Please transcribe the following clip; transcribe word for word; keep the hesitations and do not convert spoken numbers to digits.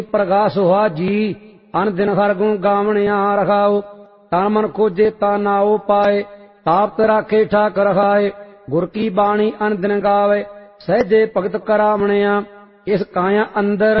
प्रकाश हुआ जी अन दिन हर गुण गावणिया रखाओ। तन मन खोजे ता नाओ पाए ताप्त राखे ठाक रखाए। गुर की बाणी अन दिन गावे सहजे भगत करावणिया। इस काया अंदर